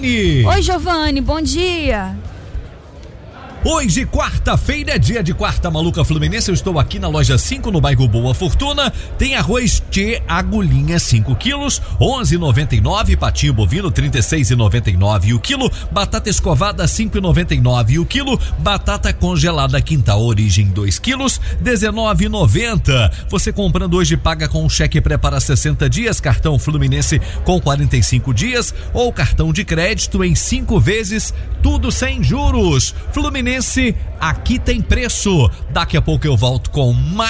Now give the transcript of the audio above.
Giovane. Oi, Giovane, bom dia. Hoje, quarta-feira, dia de quarta maluca fluminense. Eu estou aqui na loja 5, no bairro Boa Fortuna. Tem arroz Tchê, agulhinha 5 quilos, 11,99. Patinho bovino, 36,99 o quilo. Batata escovada, 5,99 o quilo. Batata congelada Quinta Origem, 2 quilos, 19,90. Você comprando hoje paga com cheque pré para 60 dias, cartão Fluminense com 45 dias ou cartão de crédito em 5 vezes, tudo sem juros. Fluminense, aqui tem preço. Daqui a pouco eu volto com mais